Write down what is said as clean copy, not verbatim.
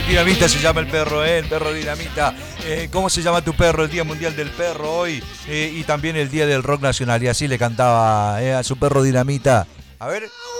Dinamita se llama el perro Dinamita. ¿Cómo se llama tu perro? El Día Mundial del Perro hoy y también el Día del Rock Nacional. Y así le cantaba a su perro Dinamita. A ver.